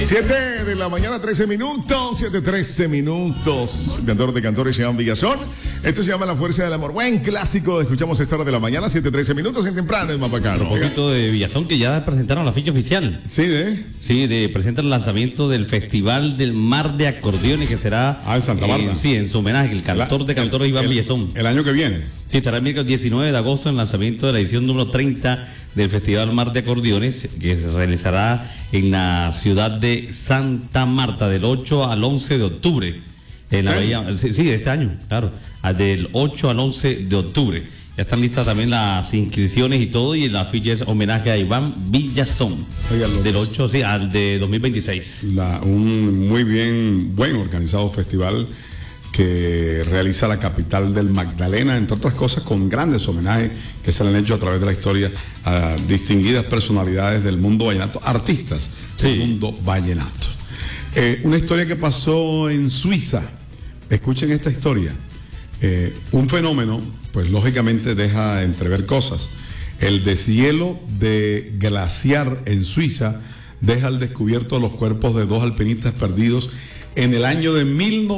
7 de la mañana, 13 minutos, 7:13 minutos. Cantor de cantores, Jean Villazón. Esto se llama La Fuerza del Amor. Buen clásico. Escuchamos a esta hora de la mañana, 7:13 minutos en temprano, es Mapacano. A propósito de Villazón, que ya presentaron la ficha oficial. Sí, Presentan el lanzamiento del Festival del Mar de Acordeones, que será en Santa Marta. Sí, en su homenaje, el cantor de cantores Iván Villazón. El año que viene. Sí, estará el miércoles 19 de agosto en el lanzamiento de la edición número 30 del Festival Mar de Acordeones, que se realizará en la ciudad de Santa Marta del 8 al 11 de octubre. En la bahía, sí, de este año, claro, del 8 al 11 de octubre. Ya están listas también las inscripciones y todo, y la ficha es homenaje a Iván Villazón. Del 8 al de 2026. Un muy buen organizado festival que realiza la capital del Magdalena, entre otras cosas, con grandes homenajes que se le han hecho a través de la historia a distinguidas personalidades del mundo vallenato, artistas del mundo vallenato. Una historia que pasó en Suiza. Escuchen esta historia. Un fenómeno, pues lógicamente deja entrever cosas. El deshielo de glaciar en Suiza deja al descubierto los cuerpos de dos alpinistas perdidos en el año de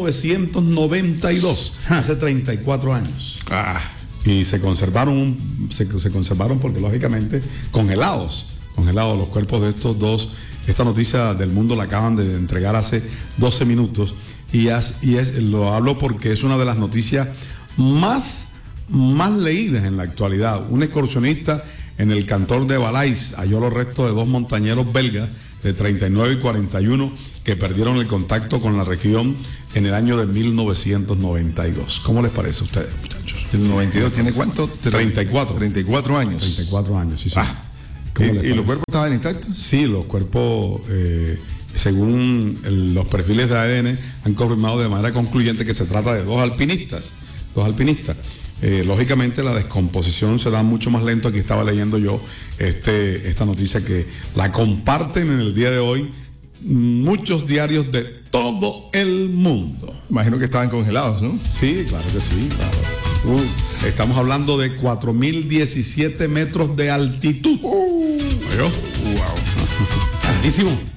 1992, hace 34 años. Y se conservaron porque lógicamente congelados los cuerpos de estos dos. Esta noticia del Mundo la acaban de entregar hace 12 minutos lo hablo porque es una de las noticias más leídas en la actualidad. Un excursionista en el cantón de Valais halló los restos de dos montañeros belgas de 39 y 41 que perdieron el contacto con la región en el año de 1992. ¿Cómo les parece a ustedes, muchachos? ¿El 92 tiene cuánto? 34. 34 años. 34 años, sí. ¿Y los cuerpos estaban intactos? Sí, los cuerpos, según los perfiles de ADN, han confirmado de manera concluyente que se trata de dos alpinistas. Lógicamente la descomposición se da mucho más lento. Aquí estaba leyendo yo esta noticia que la comparten en el día de hoy muchos diarios de todo el mundo. Imagino que estaban congelados, ¿no? Sí, claro que sí, claro. Estamos hablando de 4.017 metros de altitud. Wow. Altísimo.